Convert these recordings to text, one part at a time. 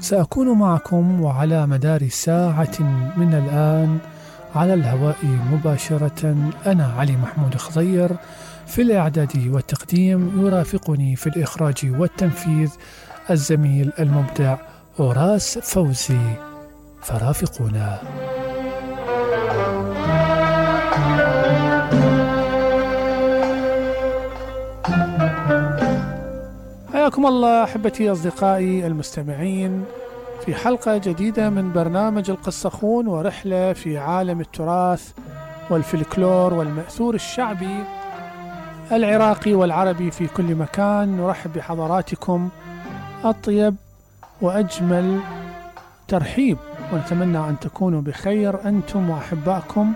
سأكون معكم وعلى مدار ساعة من الآن على الهواء مباشرة. أنا علي محمود خضير في الإعداد والتقديم، يرافقني في الإخراج والتنفيذ الزميل المبدع أوراس فوزي، فرافقونا. حياكم الله أحبتي أصدقائي المستمعين في حلقة جديدة من برنامج القصخون، ورحلة في عالم التراث والفلكلور والمأثور الشعبي العراقي والعربي في كل مكان. نرحب بحضراتكم أطيب وأجمل ترحيب، ونتمنى أن تكونوا بخير أنتم وأحبائكم،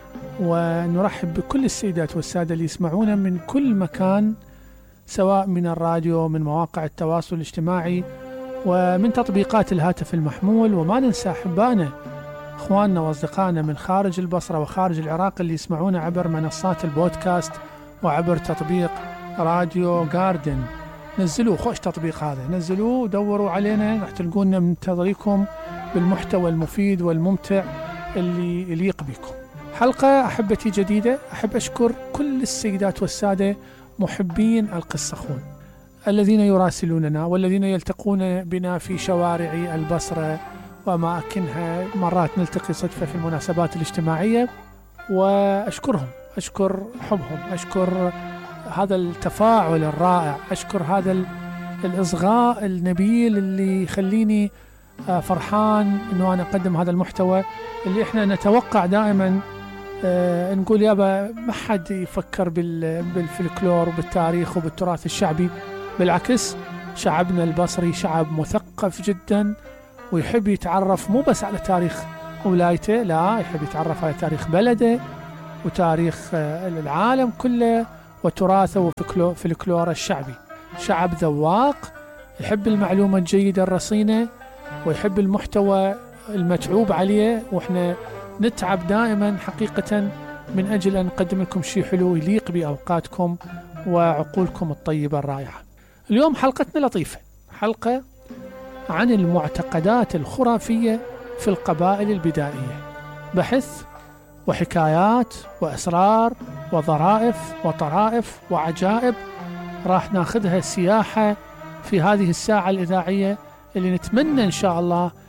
ونرحب بكل السيدات والسادة اللي يسمعونا من كل مكان، سواء من الراديو، من مواقع التواصل الاجتماعي، ومن تطبيقات الهاتف المحمول. وما ننسى أحبائنا أخواننا وأصدقائنا من خارج البصرة وخارج العراق اللي يسمعونا عبر منصات البودكاست وعبر تطبيق راديو جاردن. نزلوه، خوش تطبيق هذا، نزلوه ودوروا علينا، راح تلقونا منتظريكم بالمحتوى المفيد والممتع اللي يليق بكم. حلقة أحبتي جديدة. أحب أشكر كل السيدات والسادة محبين القصخون الذين يراسلوننا والذين يلتقون بنا في شوارع البصرة وأماكنها، مرات نلتقي صدفة في المناسبات الاجتماعية، وأشكرهم، أشكر حبهم، أشكر هذا التفاعل الرائع، أشكر هذا الإصغاء النبيل اللي يخليني فرحان أنه أنا أقدم هذا المحتوى اللي إحنا نتوقع دائما نقول يابا ما حد يفكر بالفلكلور وبالتاريخ وبالتراث الشعبي. بالعكس، شعبنا البصري شعب مثقف جدا، ويحب يتعرف مو بس على تاريخ ولايته، لا، يحب يتعرف على تاريخ بلده وتاريخ العالم كله وتراثه وفلكلوره الشعبي. شعب ذواق، يحب المعلومة الجيدة الرصينة، ويحب المحتوى المتعوب عليه، وإحنا نتعب دائما حقيقة من أجل أن نقدم لكم شيء حلو يليق بأوقاتكم وعقولكم الطيبة الرائعة. اليوم حلقتنا لطيفة، حلقة عن المعتقدات الخرافية في القبائل البدائية، بحث وحكايات وأسرار وظرائف وطرائف وعجائب راح ناخذها سياحة في هذه الساعة الإذاعية اللي نتمنى إن شاء الله